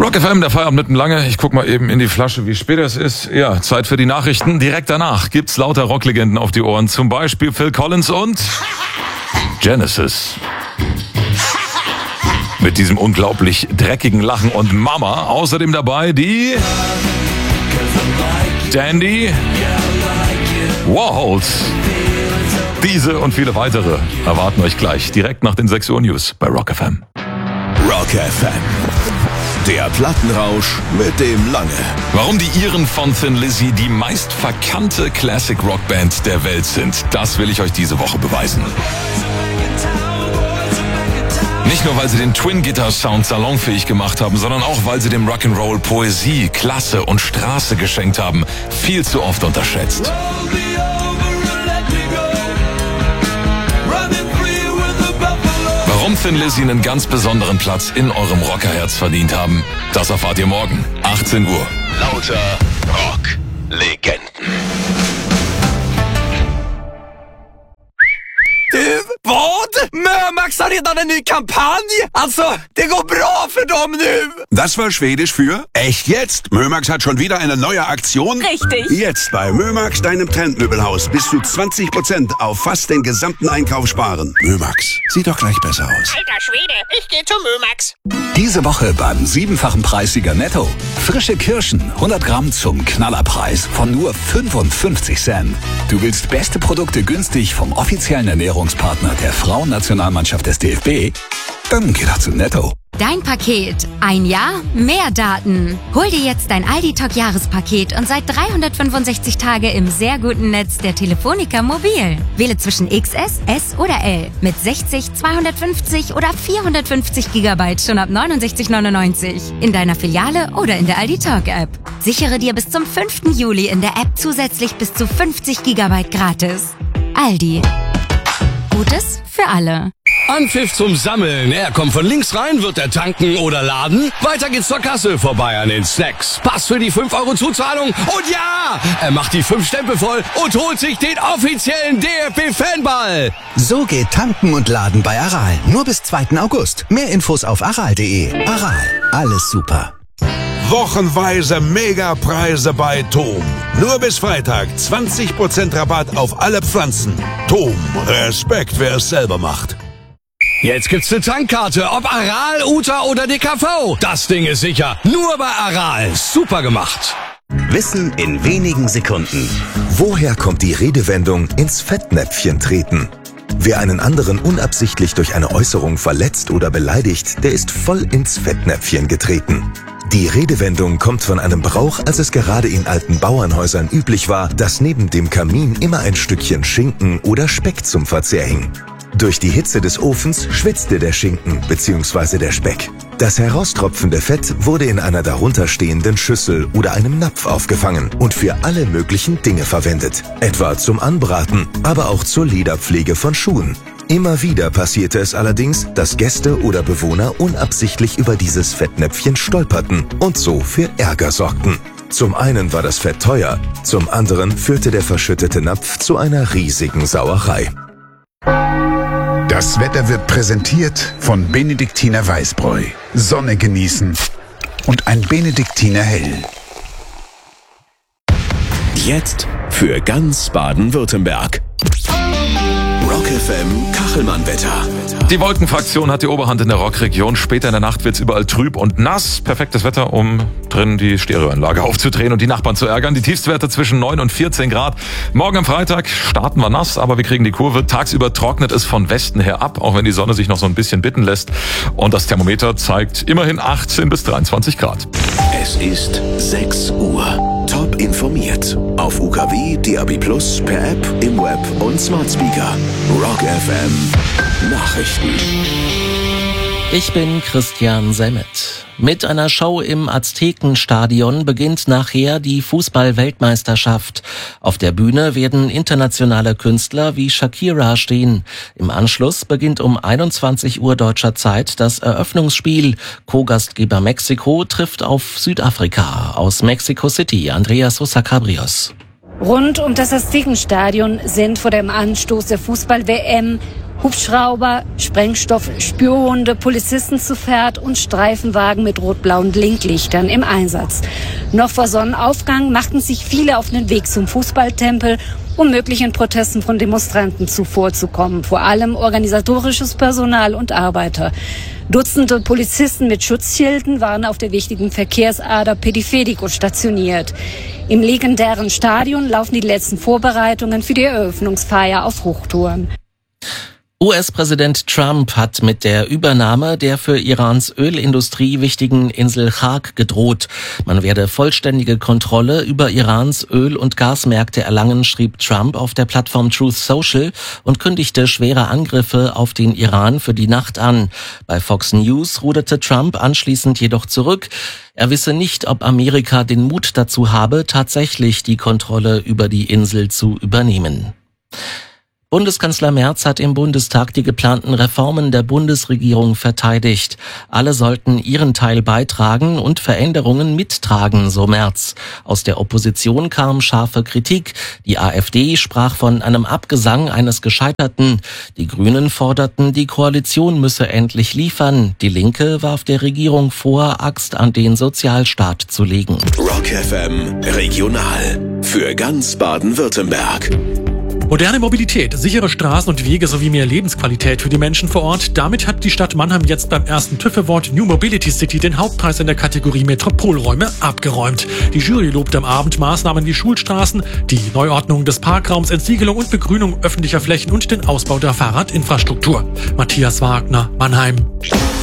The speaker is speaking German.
Rock FM, der Feierabend mitten lange. Ich guck mal eben in die Flasche, wie spät es ist. Ja, Zeit für die Nachrichten. Direkt danach gibt's lauter Rocklegenden auf die Ohren. Zum Beispiel Phil Collins und Genesis. Mit diesem unglaublich dreckigen Lachen und Mama. Außerdem dabei die Dandy Warhols. Diese und viele weitere erwarten euch gleich direkt nach den 6 Uhr News bei Rock FM. Rock FM. Der Plattenrausch mit dem Lange. Warum die Iren von Thin Lizzy die meist verkannte Classic-Rock-Band der Welt sind, das will ich euch diese Woche beweisen. Nicht nur, weil sie den Twin-Guitar-Sound salonfähig gemacht haben, sondern auch, weil sie dem Rock'n'Roll Poesie, Klasse und Straße geschenkt haben. Viel zu oft unterschätzt. Warum Thin Lizzy einen ganz besonderen Platz in eurem Rockerherz verdient haben, das erfahrt ihr morgen, 18 Uhr. Lauter Rock-Legenden. Vad? Mömax har redan en ny kampanj! Alltså, det går bra för dem nu! Das war Schwedisch für echt jetzt. Mömax hat schon wieder eine neue Aktion. Richtig. Jetzt bei Mömax, deinem Trendmöbelhaus, bis zu 20% auf fast den gesamten Einkauf sparen. Mömax, sieht doch gleich besser aus. Alter Schwede, ich gehe zu Mömax. Diese Woche beim 7-fachen Preissieger Netto. Frische Kirschen, 100 Gramm zum Knallerpreis von nur 55 Cent. Du willst beste Produkte günstig vom offiziellen Ernährungspartner der Frauennationalmannschaft des DFB? Dann geh doch zu Netto. Dein Paket. Ein Jahr, mehr Daten. Hol dir jetzt dein Aldi-Talk-Jahrespaket und sei 365 Tage im sehr guten Netz der Telefonica Mobil. Wähle zwischen XS, S oder L mit 60, 250 oder 450 GB schon ab 69,99 in deiner Filiale oder in der Aldi-Talk-App. Sichere dir bis zum 5. Juli in der App zusätzlich bis zu 50 GB gratis. Aldi. Gutes für alle. Anpfiff zum Sammeln. Er kommt von links rein, wird er tanken oder laden. Weiter geht's zur Kasse, vorbei an den Snacks. Pass für die 5 € Zuzahlung. Und ja, er macht die 5 Stempel voll und holt sich den offiziellen DFB-Fanball. So geht Tanken und Laden bei Aral. Nur bis 2. August. Mehr Infos auf aral.de. Aral. Alles super. Wochenweise Megapreise bei Tom. Nur bis Freitag 20% Rabatt auf alle Pflanzen. Tom, Respekt, wer es selber macht. Jetzt gibt's eine Tankkarte, ob Aral, Uta oder DKV. Das Ding ist sicher. Nur bei Aral. Super gemacht. Wissen in wenigen Sekunden. Woher kommt die Redewendung ins Fettnäpfchen treten? Wer einen anderen unabsichtlich durch eine Äußerung verletzt oder beleidigt, der ist voll ins Fettnäpfchen getreten. Die Redewendung kommt von einem Brauch, als es gerade in alten Bauernhäusern üblich war, dass neben dem Kamin immer ein Stückchen Schinken oder Speck zum Verzehr hing. Durch die Hitze des Ofens schwitzte der Schinken bzw. der Speck. Das heraustropfende Fett wurde in einer darunterstehenden Schüssel oder einem Napf aufgefangen und für alle möglichen Dinge verwendet. Etwa zum Anbraten, aber auch zur Lederpflege von Schuhen. Immer wieder passierte es allerdings, dass Gäste oder Bewohner unabsichtlich über dieses Fettnäpfchen stolperten und so für Ärger sorgten. Zum einen war das Fett teuer, zum anderen führte der verschüttete Napf zu einer riesigen Sauerei. Das Wetter wird präsentiert von Benediktiner Weißbräu. Sonne genießen und ein Benediktiner Hell. Jetzt für ganz Baden-Württemberg. Rock FM Kachelmann-Wetter. Die Wolkenfraktion hat die Oberhand in der Rockregion. Später in der Nacht wird's überall trüb und nass. Perfektes Wetter, um drin die Stereoanlage aufzudrehen und die Nachbarn zu ärgern. Die Tiefstwerte zwischen 9 und 14 Grad. Morgen am Freitag starten wir nass, aber wir kriegen die Kurve. Tagsüber trocknet es von Westen her ab, auch wenn die Sonne sich noch so ein bisschen bitten lässt. Und das Thermometer zeigt immerhin 18 bis 23 Grad. Es ist 6 Uhr. Top informiert. Auf UKW, DAB+, per App, im Web und Smart Speaker. Rock FM Nachrichten. Ich bin Christian Semmet. Mit einer Show im Aztekenstadion beginnt nachher die Fußball-Weltmeisterschaft. Auf der Bühne werden internationale Künstler wie Shakira stehen. Im Anschluss beginnt um 21 Uhr deutscher Zeit das Eröffnungsspiel. Co-Gastgeber Mexiko trifft auf Südafrika. Aus Mexico City, Andreas Sosa Cabrios. Rund um das Aztekenstadion sind vor dem Anstoß der Fußball-WM Hubschrauber, Sprengstoff-Spürhunde, Polizisten zu Pferd und Streifenwagen mit rot-blauen Blinklichtern im Einsatz. Noch vor Sonnenaufgang machten sich viele auf den Weg zum Fußballtempel, um möglichen Protesten von Demonstranten zuvorzukommen. Vor allem organisatorisches Personal und Arbeiter. Dutzende Polizisten mit Schutzschilden waren auf der wichtigen Verkehrsader Pedifedico stationiert. Im legendären Stadion laufen die letzten Vorbereitungen für die Eröffnungsfeier auf Hochtouren. US-Präsident Trump hat mit der Übernahme der für Irans Ölindustrie wichtigen Insel Chag gedroht. Man werde vollständige Kontrolle über Irans Öl- und Gasmärkte erlangen, schrieb Trump auf der Plattform Truth Social und kündigte schwere Angriffe auf den Iran für die Nacht an. Bei Fox News ruderte Trump anschließend jedoch zurück. Er wisse nicht, ob Amerika den Mut dazu habe, tatsächlich die Kontrolle über die Insel zu übernehmen. Bundeskanzler Merz hat im Bundestag die geplanten Reformen der Bundesregierung verteidigt. Alle sollten ihren Teil beitragen und Veränderungen mittragen, so Merz. Aus der Opposition kam scharfe Kritik. Die AfD sprach von einem Abgesang eines Gescheiterten. Die Grünen forderten, die Koalition müsse endlich liefern. Die Linke warf der Regierung vor, Axt an den Sozialstaat zu legen. Rock FM Regional für ganz Baden-Württemberg. Moderne Mobilität, sichere Straßen und Wege sowie mehr Lebensqualität für die Menschen vor Ort. Damit hat die Stadt Mannheim jetzt beim ersten TÜV Award New Mobility City den Hauptpreis in der Kategorie Metropolräume abgeräumt. Die Jury lobte am Abend Maßnahmen wie Schulstraßen, die Neuordnung des Parkraums, Entsiegelung und Begrünung öffentlicher Flächen und den Ausbau der Fahrradinfrastruktur. Matthias Wagner, Mannheim.